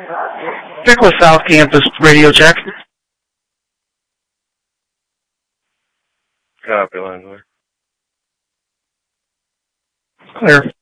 Pickle South Campus radio check. Copy, Landler. Clear.